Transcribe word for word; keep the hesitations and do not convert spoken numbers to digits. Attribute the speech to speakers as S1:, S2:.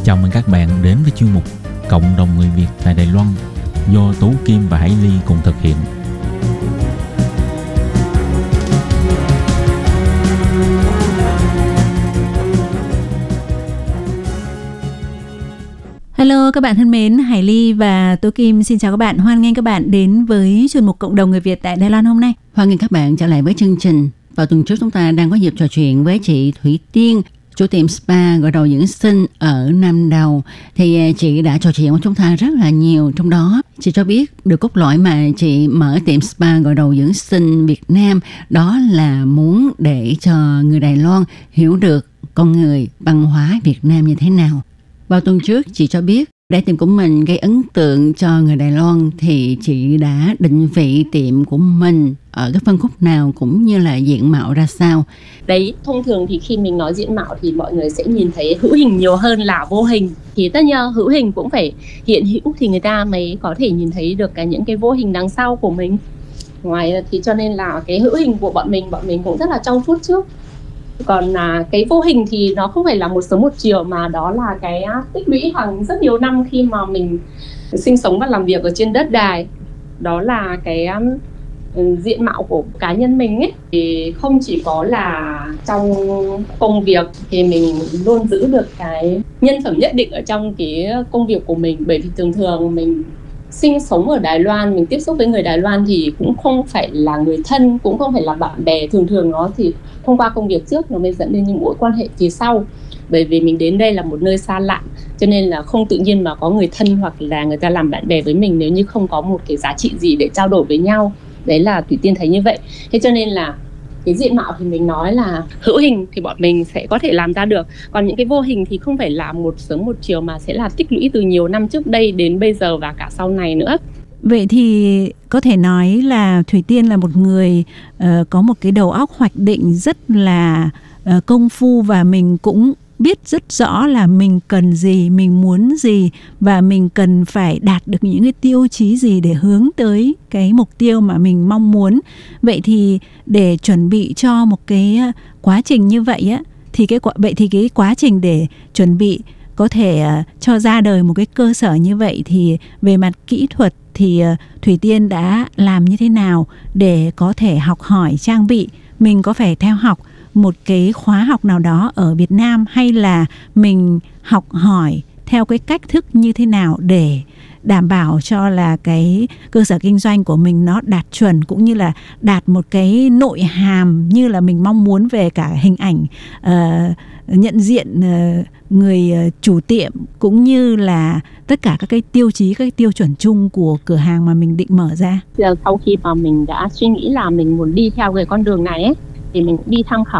S1: Chào mừng các bạn đến với chuyên mục Cộng đồng người Việt tại Đài Loan do Tú Kim và Hải Ly cùng thực hiện.
S2: Hello các bạn thân mến, Hải Ly và Tú Kim xin chào các bạn. Hoan nghênh các bạn đến với chuyên mục Cộng đồng người Việt tại Đài Loan hôm nay.
S3: Hoan nghênh các bạn trở lại với chương trình. Vào tuần trước chúng ta đang có dịp trò chuyện với chị Thủy Tiên, chủ tiệm spa gội đầu dưỡng sinh ở Nam Đầu. Thì chị đã trò chuyện với chúng ta rất là nhiều. Trong đó chị cho biết được cốt lõi mà chị mở tiệm spa gội đầu dưỡng sinh Việt Nam đó là muốn để cho người Đài Loan hiểu được con người, văn hóa Việt Nam như thế nào. Vào tuần trước chị cho biết để tiệm của mình gây ấn tượng cho người Đài Loan thì chị đã định vị tiệm của mình ở cái phân khúc nào cũng như là diện mạo ra sao.
S4: Đấy, thông thường thì khi mình nói diện mạo thì mọi người sẽ nhìn thấy hữu hình nhiều hơn là vô hình. Thì tất nhiên hữu hình cũng phải hiện hữu thì người ta mới có thể nhìn thấy được cái những cái vô hình đằng sau của mình. Ngoài thì cho nên là cái hữu hình của bọn mình, bọn mình cũng rất là trau chuốt trước. Còn là cái vô hình thì nó không phải là một sớm một chiều mà đó là cái tích lũy hàng rất nhiều năm khi mà mình sinh sống và làm việc ở trên đất đai. Đó là cái um, diện mạo của cá nhân mình ấy. Thì không chỉ có là trong công việc thì mình luôn giữ được cái nhân phẩm nhất định ở trong cái công việc của mình. Bởi vì thường thường mình sinh sống ở Đài Loan, mình tiếp xúc với người Đài Loan thì cũng không phải là người thân, cũng không phải là bạn bè. Thường thường nó thì thông qua công việc trước nó mới dẫn đến những mối quan hệ phía sau. Bởi vì mình đến đây là một nơi xa lạ, cho nên là không tự nhiên mà có người thân hoặc là người ta làm bạn bè với mình nếu như không có một cái giá trị gì để trao đổi với nhau. Đấy là Thủy Tiên thấy như vậy. Thế cho nên là cái diện mạo thì mình nói là hữu hình thì bọn mình sẽ có thể làm ra được. Còn những cái vô hình thì không phải là một sớm một chiều mà sẽ là tích lũy từ nhiều năm trước đây đến bây giờ và cả sau này nữa.
S2: Vậy thì có thể nói là Thủy Tiên là một người uh, có một cái đầu óc hoạch định rất là uh, công phu, và mình cũng biết rất rõ là mình cần gì, mình muốn gì và mình cần phải đạt được những cái tiêu chí gì để hướng tới cái mục tiêu mà mình mong muốn. Vậy thì để chuẩn bị cho một cái quá trình như vậy á, thì cái vậy thì cái quá trình để chuẩn bị có thể uh, cho ra đời một cái cơ sở như vậy thì về mặt kỹ thuật thì uh, Thủy Tiên đã làm như thế nào để có thể học hỏi trang bị? Mình có phải theo học một cái khóa học nào đó ở Việt Nam hay là mình học hỏi theo cái cách thức như thế nào để đảm bảo cho là cái cơ sở kinh doanh của mình nó đạt chuẩn cũng như là đạt một cái nội hàm như là mình mong muốn về cả hình ảnh, uh, nhận diện uh, người chủ tiệm cũng như là tất cả các cái tiêu chí, các cái tiêu chuẩn chung của cửa hàng mà mình định mở ra.
S4: Sau khi mà mình đã suy nghĩ là mình muốn đi theo cái con đường này ấy, thì mình cũng đi tham khảo